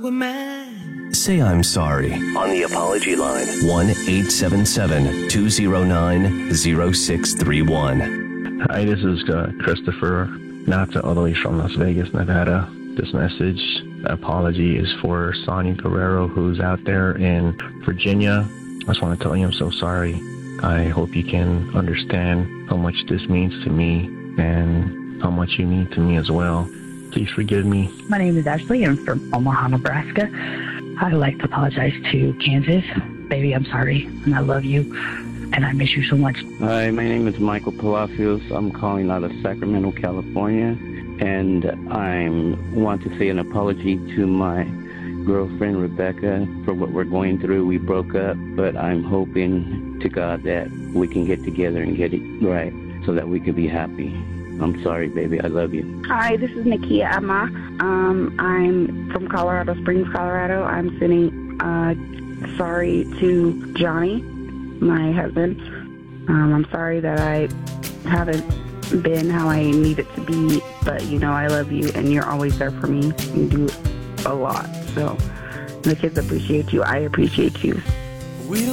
Say I'm sorry on the apology line. 1-877-209-0631. Hi, this is Christopher Nata, all the way from Las Vegas, Nevada. This message, apology, is for Sonny Guerrero, who's out there in Virginia. I just want to tell you I'm so sorry. I hope you can understand how much this means to me and how much you mean to me as well. Please forgive me. My name is Ashley. I'm from Omaha, Nebraska. I'd like to apologize to Kansas. Baby, I'm sorry, and I love you, and I miss you so much. Hi, my name is Michael Palacios. I'm calling out of Sacramento, California, and I want to say an apology to my girlfriend, Rebecca, for what we're going through. We broke up, but I'm hoping to God that we can get together and get it right so that we can be happy. I'm sorry, baby. I love you. Hi, this is Nakia Amma. I'm from Colorado Springs, Colorado. I'm sending sorry to Johnny, my husband. I'm sorry that I haven't been how I needed to be, but you know I love you and you're always there for me. You do a lot. So the kids appreciate you. I appreciate you.